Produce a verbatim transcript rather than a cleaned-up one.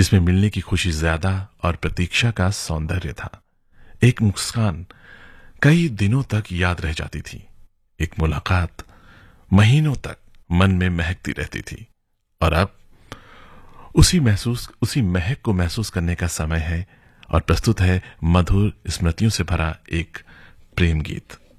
जिसमें मिलने की खुशी ज्यादा और प्रतीक्षा का सौंदर्य था। एक मुस्कान कई दिनों तक याद रह जाती थी। एक मुलाकात महीनों तक मन में महकती रहती थी। और अब उसी महसूस उसी महक को महसूस करने का समय है और प्रस्तुत है मधुर स्मृतियों से भरा एक प्रेम गीत।